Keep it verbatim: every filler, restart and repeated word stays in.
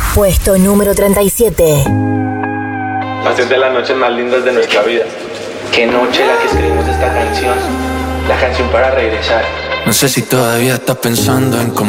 Puesto número treinta y siete. Va a ser de las noches más lindas de nuestra vida. Qué noche la que escribimos esta canción. La canción para regresar. No sé si todavía estás pensando en cómo